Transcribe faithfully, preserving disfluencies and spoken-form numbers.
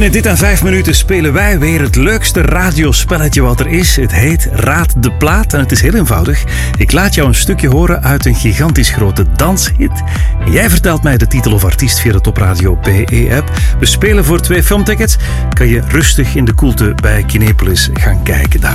In dit aan vijf minuten spelen wij weer het leukste radiospelletje wat er is. Het heet Raad de Plaat en het is heel eenvoudig. Ik laat jou een stukje horen uit een gigantisch grote danshit. En jij vertelt mij de titel of artiest via de Top Radio P E-app. We spelen voor twee filmtickets. Kan je rustig in de koelte bij Kinepolis gaan kijken daar.